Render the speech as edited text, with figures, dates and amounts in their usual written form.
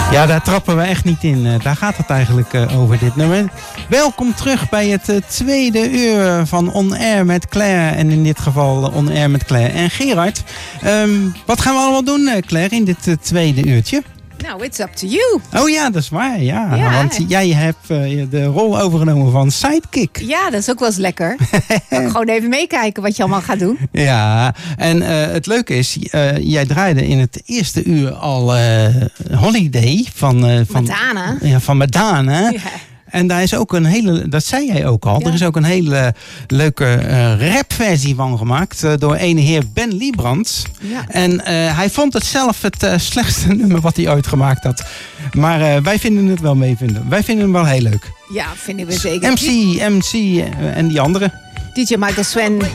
Ja, daar trappen we echt niet in. Daar gaat het eigenlijk over, dit nummer. Welkom terug bij het tweede uur van On Air met Claire. En in dit geval On Air met Claire en Gerard. Wat gaan we allemaal doen, Claire, in dit tweede uurtje? Nou, it's up to you. Oh ja, dat is waar. Ja. Want jij hebt de rol overgenomen van sidekick. Ja, dat is ook wel eens lekker. Gewoon even meekijken wat je allemaal gaat doen. Ja, en het leuke is, jij draaide in het eerste uur al Holiday van Madonna. Ja, van Madonna. Ja. En daar is ook een hele, dat zei jij ook al, er is ook een hele leuke rapversie van gemaakt door ene heer Ben Liebrand. Ja. En hij vond het zelf het slechtste nummer wat hij ooit gemaakt had. Maar wij vinden het wel meevinden. Wij vinden hem wel heel leuk. Ja, vinden we zeker. MC en die andere. DJ Michael Swen.